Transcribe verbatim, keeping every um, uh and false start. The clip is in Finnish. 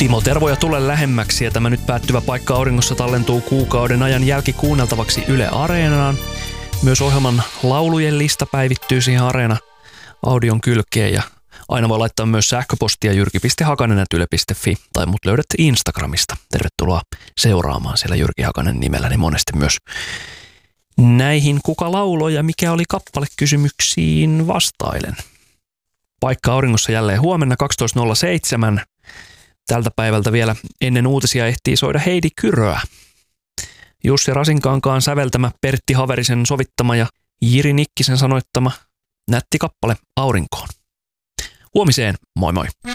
Timo Tervoja tule lähemmäksi ja tämä nyt päättyvä Paikka auringossa tallentuu kuukauden ajan jälkikuunneltavaksi Yle Areenaan. Myös ohjelman laulujen lista päivittyy siihen Areena audion kylkeen ja aina voi laittaa myös sähköpostia jyrki piste hakanen ät yle piste fi tai mut löydät Instagramista. Tervetuloa seuraamaan siellä Jyrki Hakanen nimellä, niin monesti myös näihin kuka lauloi ja mikä oli kappale kysymyksiin vastailen. Paikka auringossa jälleen huomenna kaksitoista nolla seitsemän. Tältä päivältä vielä ennen uutisia ehtii soida Heidi Kyröä. Jussi Rasinkankaan säveltämä, Pertti Haverisen sovittama ja Jiri Nikkisen sanoittama nätti kappale Aurinkoon. Huomiseen, moi moi!